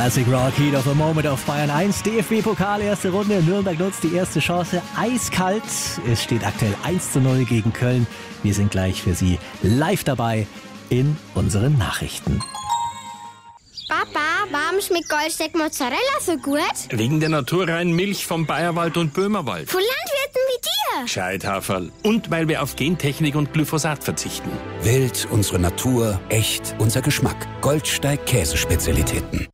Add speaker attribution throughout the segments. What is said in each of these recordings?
Speaker 1: Classic Rock, Heat of a Moment auf Bayern 1. DFB-Pokal, erste Runde. Nürnberg nutzt die erste Chance. Eiskalt. Es steht aktuell 1:0 gegen Köln. Wir sind gleich für Sie live dabei in unseren Nachrichten.
Speaker 2: Papa, warum schmeckt Goldsteak Mozzarella so gut?
Speaker 3: Wegen der naturreinen Milch vom Bayerwald und Böhmerwald.
Speaker 2: Von Landwirten wie dir.
Speaker 3: Gescheithaferl. Und weil wir auf Gentechnik und Glyphosat verzichten.
Speaker 4: Wild, unsere Natur, echt, unser Geschmack. Goldsteig Käsespezialitäten.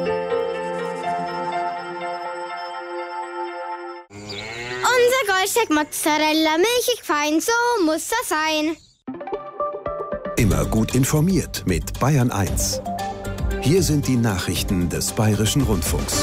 Speaker 2: Unser Goldsteak Mozzarella, milchig fein, so muss das sein.
Speaker 5: Immer gut informiert mit Bayern 1. Hier sind die Nachrichten des Bayerischen Rundfunks.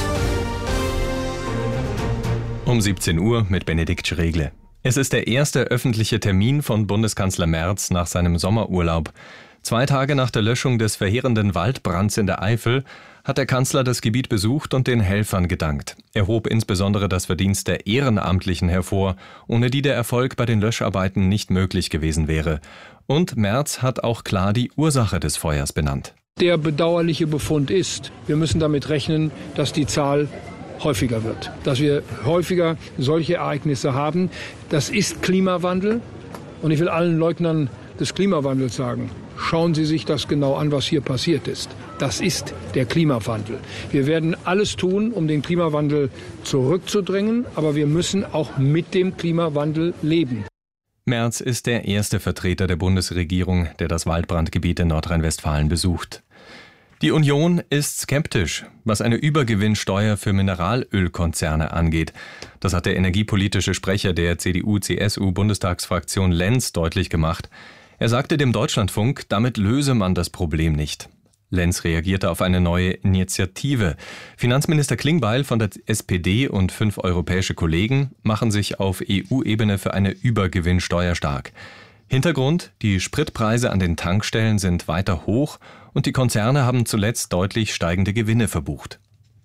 Speaker 6: Um 17 Uhr mit Benedikt Schregle. Es ist der erste öffentliche Termin von Bundeskanzler Merz nach seinem Sommerurlaub. 2 Tage nach der Löschung des verheerenden Waldbrands in der Eifel hat der Kanzler das Gebiet besucht und den Helfern gedankt. Er hob insbesondere das Verdienst der Ehrenamtlichen hervor, ohne die der Erfolg bei den Löscharbeiten nicht möglich gewesen wäre. Und Merz hat auch klar die Ursache des Feuers benannt.
Speaker 7: Der bedauerliche Befund ist, wir müssen damit rechnen, dass die Zahl häufiger wird. Dass wir häufiger solche Ereignisse haben. Das ist Klimawandel. Und ich will allen Leugnern des Klimawandels sagen, schauen Sie sich das genau an, was hier passiert ist. Das ist der Klimawandel. Wir werden alles tun, um den Klimawandel zurückzudrängen, aber wir müssen auch mit dem Klimawandel leben.
Speaker 6: Merz ist der erste Vertreter der Bundesregierung, der das Waldbrandgebiet in Nordrhein-Westfalen besucht. Die Union ist skeptisch, was eine Übergewinnsteuer für Mineralölkonzerne angeht. Das hat der energiepolitische Sprecher der CDU-CSU-Bundestagsfraktion Lenz deutlich gemacht. Er sagte dem Deutschlandfunk, damit löse man das Problem nicht. Lenz reagierte auf eine neue Initiative. Finanzminister Klingbeil von der SPD und 5 europäische Kollegen machen sich auf EU-Ebene für eine Übergewinnsteuer stark. Hintergrund: Die Spritpreise an den Tankstellen sind weiter hoch und die Konzerne haben zuletzt deutlich steigende Gewinne verbucht.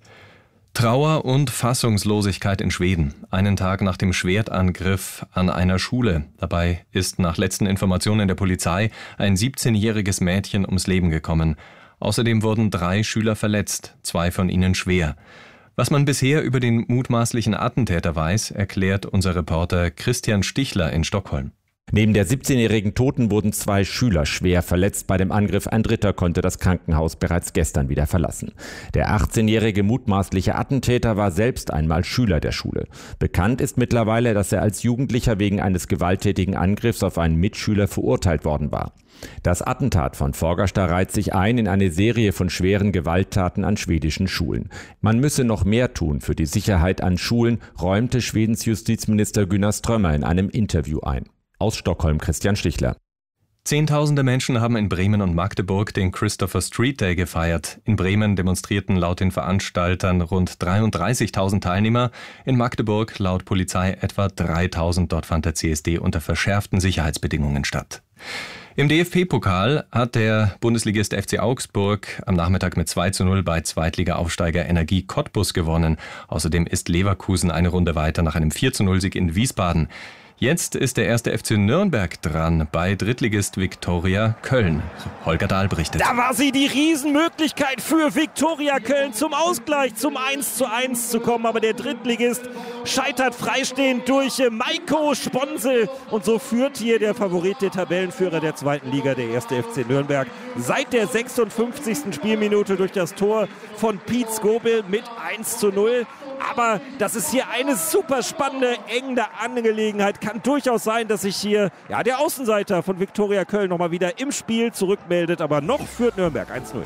Speaker 6: Trauer und Fassungslosigkeit in Schweden, einen Tag nach dem Schwertangriff an einer Schule. Dabei ist nach letzten Informationen der Polizei ein 17-jähriges Mädchen ums Leben gekommen. Außerdem wurden 3 Schüler verletzt, 2 von ihnen schwer. Was man bisher über den mutmaßlichen Attentäter weiß, erklärt unser Reporter Christian Stichler in Stockholm.
Speaker 8: Neben der 17-jährigen Toten wurden 2 Schüler schwer verletzt bei dem Angriff. Ein dritter konnte das Krankenhaus bereits gestern wieder verlassen. Der 18-jährige mutmaßliche Attentäter war selbst einmal Schüler der Schule. Bekannt ist mittlerweile, dass er als Jugendlicher wegen eines gewalttätigen Angriffs auf einen Mitschüler verurteilt worden war. Das Attentat von Fagersta reiht sich ein in eine Serie von schweren Gewalttaten an schwedischen Schulen. Man müsse noch mehr tun für die Sicherheit an Schulen, räumte Schwedens Justizminister Gunnar Strömmer in einem Interview ein. Aus Stockholm Christian Stichler.
Speaker 6: Zehntausende Menschen haben in Bremen und Magdeburg den Christopher Street Day gefeiert. In Bremen demonstrierten laut den Veranstaltern rund 33.000 Teilnehmer. In Magdeburg laut Polizei etwa 3.000. Dort fand der CSD unter verschärften Sicherheitsbedingungen statt. Im DFB-Pokal hat der Bundesligist FC Augsburg am Nachmittag mit 2:0 bei Zweitliga-Aufsteiger Energie Cottbus gewonnen. Außerdem ist Leverkusen eine Runde weiter nach einem 4:0-Sieg in Wiesbaden. Jetzt ist der erste FC Nürnberg dran bei Drittligist Viktoria Köln. Holger Dahl berichtet.
Speaker 9: Da war sie, die Riesenmöglichkeit für Viktoria Köln zum Ausgleich, zum 1:1 zu kommen. Aber der Drittligist scheitert freistehend durch Maiko Sponsel. Und so führt hier der Favorit, der Tabellenführer der 2. Liga, der erste FC Nürnberg, seit der 56. Spielminute durch das Tor von Piet Skobel mit 1:0. Aber das ist hier eine super spannende, enge Angelegenheit. Kann durchaus sein, dass sich hier der Außenseiter von Viktoria Köln nochmal wieder im Spiel zurückmeldet. Aber noch führt Nürnberg 1:0.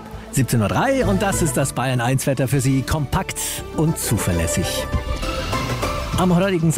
Speaker 1: 17:03 Uhr und das ist das Bayern 1 Wetter für Sie. Kompakt und zuverlässig. Am heutigen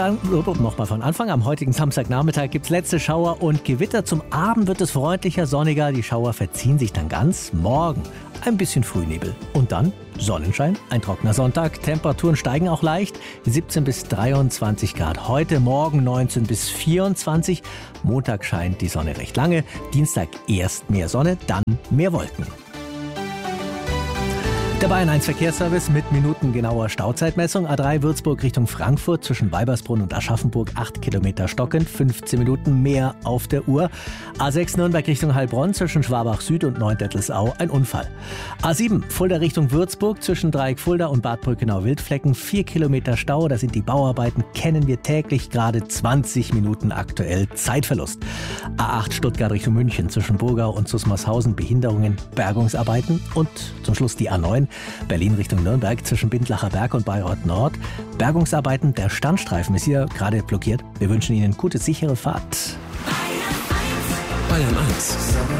Speaker 1: Samstagnachmittag gibt es letzte Schauer und Gewitter. Zum Abend wird es freundlicher, sonniger. Die Schauer verziehen sich dann ganz. Morgen ein bisschen Frühnebel. Und dann Sonnenschein, ein trockener Sonntag. Temperaturen steigen auch leicht. 17 bis 23 Grad. Heute, morgen 19 bis 24. Montag scheint die Sonne recht lange. Dienstag erst mehr Sonne, dann mehr Wolken. Der Bayern 1 Verkehrsservice mit minutengenauer Stauzeitmessung. A3 Würzburg Richtung Frankfurt zwischen Weibersbrunn und Aschaffenburg 8 Kilometer stockend, 15 Minuten mehr auf der Uhr. A6 Nürnberg Richtung Heilbronn zwischen Schwabach Süd und Neuendettelsau ein Unfall. A7 Fulda Richtung Würzburg zwischen Dreieck Fulda und Bad Brückenau-Wildflecken 4 Kilometer Stau. Da sind die Bauarbeiten, kennen wir täglich, gerade 20 Minuten aktuell Zeitverlust. A8 Stuttgart Richtung München zwischen Burgau und Susmarshausen Behinderungen, Bergungsarbeiten. Und zum Schluss die A9 Berlin Richtung Nürnberg zwischen Bindlacher Berg und Bayreuth Nord. Bergungsarbeiten, der Standstreifen ist hier gerade blockiert. Wir wünschen Ihnen gute, sichere Fahrt.
Speaker 5: Bayern 1.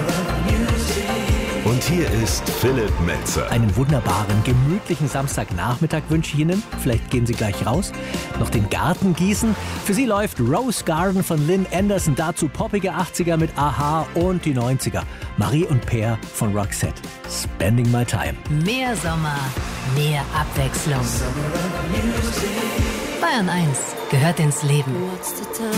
Speaker 5: Und hier ist Philipp Melzer.
Speaker 1: Einen wunderbaren, gemütlichen Samstagnachmittag wünsche ich Ihnen. Vielleicht gehen Sie gleich raus, noch den Garten gießen. Für Sie läuft Rose Garden von Lynn Anderson, dazu poppige 80er mit Aha und die 90er. Marie und Peer von Roxette. Spending My Time.
Speaker 10: Mehr Sommer, mehr Abwechslung. Bayern 1 gehört ins Leben.